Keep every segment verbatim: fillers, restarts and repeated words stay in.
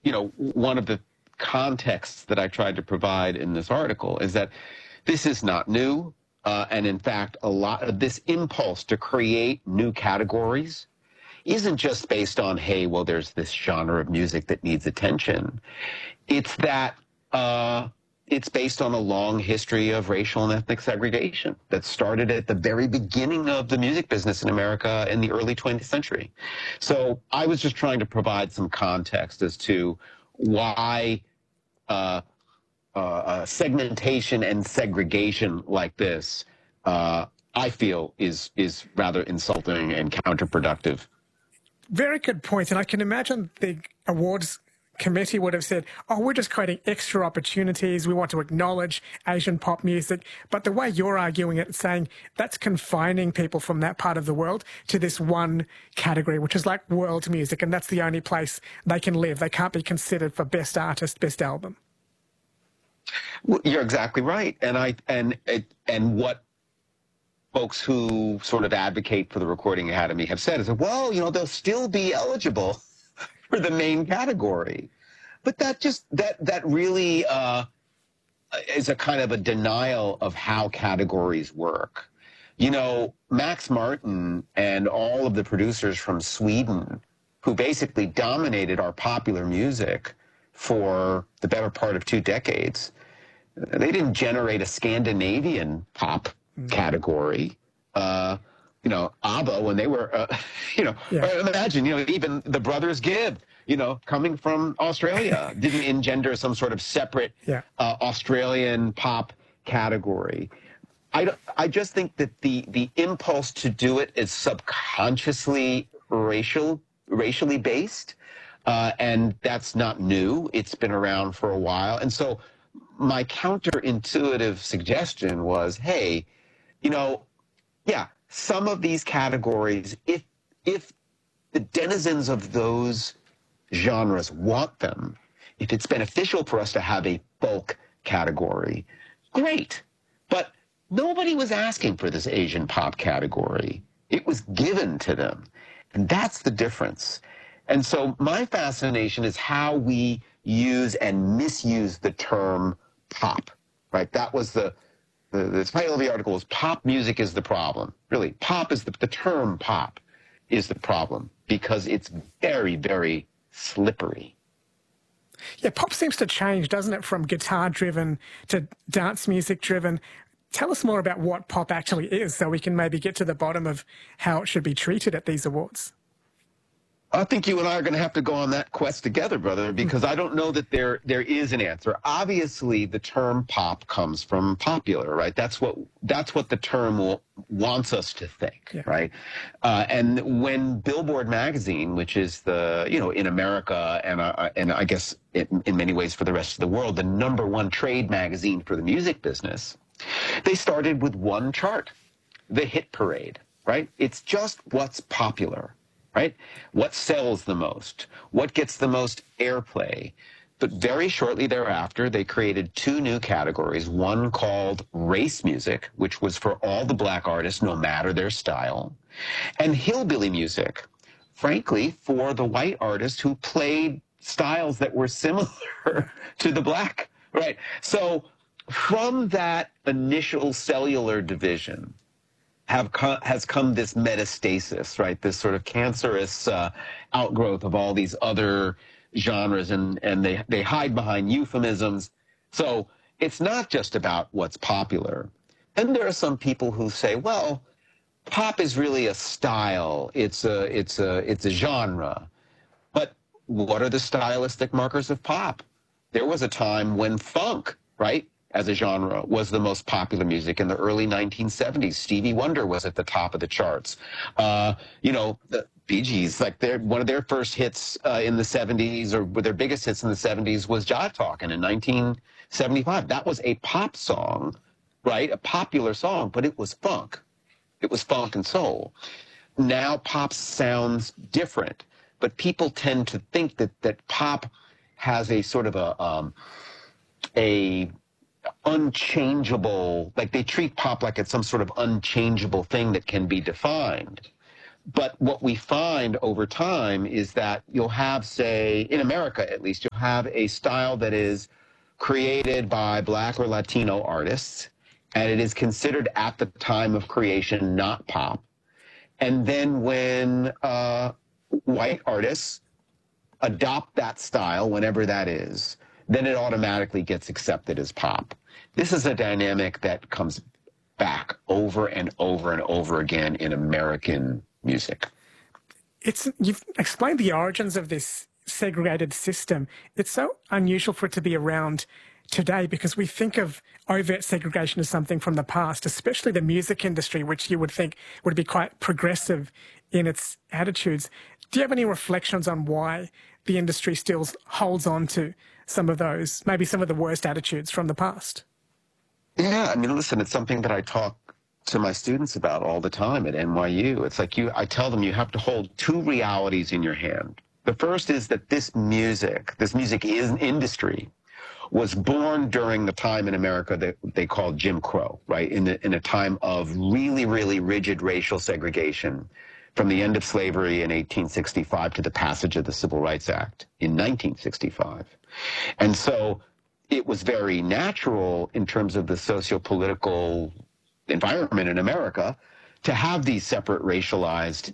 you know, one of the contexts that I tried to provide in this article is that this is not new. Uh, and in fact, a lot of this impulse to create new categories isn't just based on, hey, well, there's this genre of music that needs attention. It's that uh, it's based on a long history of racial and ethnic segregation that started at the very beginning of the music business in America in the early twentieth century. So I was just trying to provide some context as to why uh, uh, uh, segmentation and segregation like this, uh, I feel, is is rather insulting and counterproductive. Very good point. And I can imagine the awards committee would have said, oh, we're just creating extra opportunities. We want to acknowledge Asian pop music. But the way you're arguing it, saying that's confining people from that part of the world to this one category, which is like world music. And that's the only place they can live. They can't be considered for best artist, best album. Well, you're exactly right. And I and and what folks who sort of advocate for the Recording Academy have said is that, well, you know, they'll still be eligible for the main category. But that just, that, that really uh, is a kind of a denial of how categories work. You know, Max Martin and all of the producers from Sweden who basically dominated our popular music for the better part of two decades, they didn't generate a Scandinavian pop category. Uh, you know, ABBA, when they were, uh, you know, yeah. imagine, you know, even the Brothers Gibb, you know, coming from Australia, didn't engender some sort of separate yeah. uh, Australian pop category. I, I just think that the, the impulse to do it is subconsciously racial, racially based, uh, and that's not new. It's been around for a while. And so my counterintuitive suggestion was, hey, you know, yeah, some of these categories, if if the denizens of those genres want them, if it's beneficial for us to have a folk category, great. But nobody was asking for this Asian pop category. It was given to them. And that's the difference. And so my fascination is how we use and misuse the term pop, right? That was the, the, the title of the article is Pop Music is the Problem. Really, pop is the, the term pop is the problem because it's very, very slippery. Yeah, pop seems to change, doesn't it, from guitar-driven to dance music-driven. Tell us more about what pop actually is so we can maybe get to the bottom of how it should be treated at these awards. I think you and I are going to have to go on that quest together, brother, because I don't know that there there is an answer. Obviously, the term pop comes from popular, right? That's what that's what the term will, wants us to think, yeah. right? Uh, and when Billboard magazine, which is the, you know, in America and uh, and I guess it, in many ways for the rest of the world, the number one trade magazine for the music business, they started with one chart, the hit parade, right? It's just what's popular. Right? What sells the most? What gets the most airplay? But very shortly thereafter, they created two new categories, one called race music, which was for all the black artists, no matter their style, and hillbilly music, frankly, for the white artists who played styles that were similar to the black, right? So from that initial cellular division, have co has come this metastasis, right? This sort of cancerous uh, outgrowth of all these other genres, and, and they, they hide behind euphemisms. So it's not just about what's popular. And there are some people who say, well, pop is really a style. It's a, it's a, it's a genre. But what are the stylistic markers of pop? There was a time when funk, right, as a genre, was the most popular music in the early nineteen seventies. Stevie Wonder was at the top of the charts. Uh, you know, the Bee Gees, like their, one of their first hits uh, in the seventies, or their biggest hits in the seventies, was Jive Talkin' in nineteen seventy-five. That was a pop song, right? A popular song, but it was funk. It was funk and soul. Now pop sounds different, but people tend to think that, that pop has a sort of a, um, a, unchangeable, like they treat pop like it's some sort of unchangeable thing that can be defined. but what we find over time is that you'll have, say, in America at least, you'll have a style that is created by Black or Latino artists, and it is considered at the time of creation not pop. And then when uh, white artists adopt that style, whenever that is, then it automatically gets accepted as pop. This is a dynamic that comes back over and over and over again in American music. It's, you've explained the origins of this segregated system. It's so unusual for it to be around today because we think of overt segregation as something from the past, especially the music industry, which you would think would be quite progressive in its attitudes. Do you have any reflections on why the industry still holds on to some of those, maybe some of the worst attitudes from the past? Yeah, I mean, listen, it's something that I talk to my students about all the time at N Y U. It's like you, I tell them you have to hold two realities in your hand. The first is that this music, this music is industry, was born during the time in America that they called Jim Crow, right? In, the, in a time of really, really rigid racial segregation from the end of slavery in eighteen sixty-five to the passage of the Civil Rights Act in nineteen sixty-five. And so it was very natural in terms of the socio-political environment in America to have these separate racialized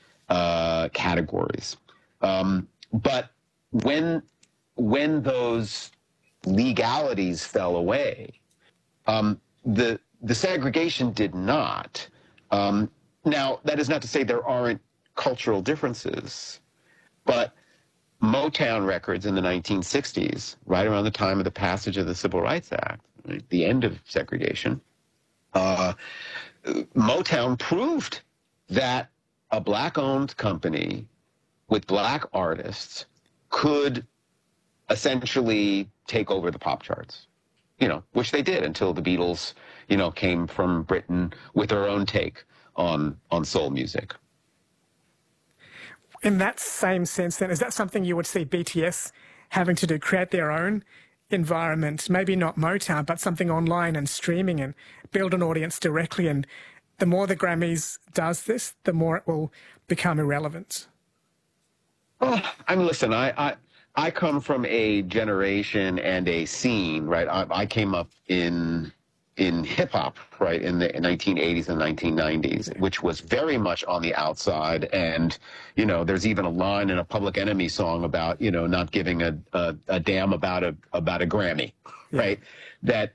uh, categories. Um, but when, when those legalities fell away, um, the, the segregation did not. Um, now, that is not to say there aren't cultural differences, but Motown records in the nineteen sixties, right around the time of the passage of the Civil Rights Act, right, the end of segregation, uh, Motown proved that a black-owned company with black artists could essentially take over the pop charts, you know, which they did until the Beatles, you know, came from Britain with their own take on, on soul music. In that same sense, then, is that something you would see B T S having to do, create their own environment, maybe not Motown, but something online and streaming and build an audience directly? And the more the Grammys does this, the more it will become irrelevant. Oh, I mean, listen, I, I, I come from a generation and a scene, right? I, I came up in in hip hop, right, in the nineteen eighties and nineteen nineties, which was very much on the outside. And, you know, there's even a line in a Public Enemy song about, you know, not giving a, a, a damn about a, about a Grammy, yeah. Right? That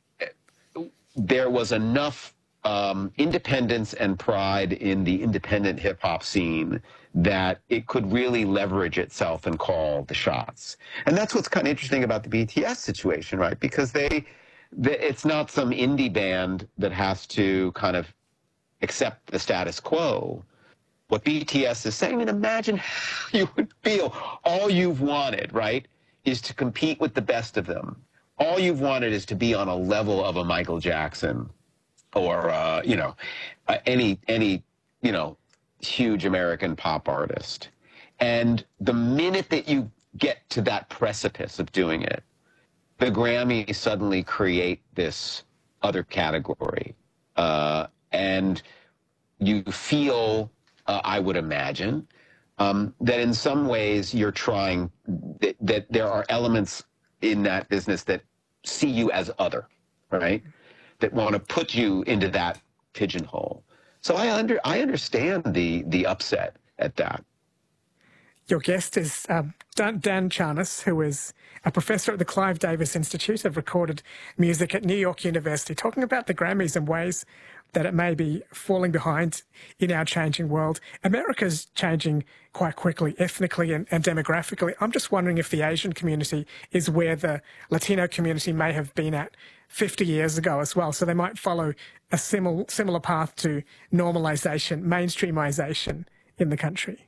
there was enough um, independence and pride in the independent hip hop scene that it could really leverage itself and call the shots. And that's what's kind of interesting about the B T S situation, right? Because they, it's not some indie band that has to kind of accept the status quo. What B T S is saying, I mean, imagine how you would feel. All you've wanted, right, is to compete with the best of them. All you've wanted is to be on a level of a Michael Jackson or, uh, you know, uh, any, any, you know, huge American pop artist. And the minute that you get to that precipice of doing it, the Grammys suddenly create this other category. Uh, and you feel, uh, I would imagine, um, that in some ways you're trying, that, that there are elements in that business that see you as other, right? That want to put you into that pigeonhole. So I under I understand the the upset at that. Your guest is um, Dan, Dan Charnas, who is a professor at the Clive Davis Institute of Recorded Music at New York University, talking about the Grammys and ways that it may be falling behind in our changing world. America's changing quite quickly, ethnically and, and demographically. I'm just wondering if the Asian community is where the Latino community may have been at fifty years ago as well. So they might follow a similar, similar path to normalization, mainstreamization in the country.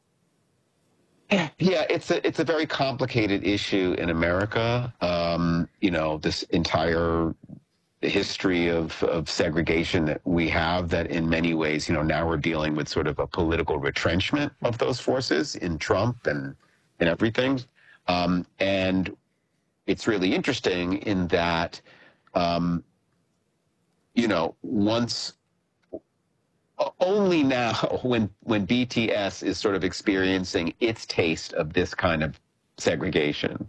Yeah, yeah, it's a it's a very complicated issue in America. Um, you know, this entire history of, of segregation that we have, that in many ways, you know, now we're dealing with sort of a political retrenchment of those forces in Trump and, and everything. Um, and it's really interesting in that, um, you know, once o- only now when when B T S is sort of experiencing its taste of this kind of segregation.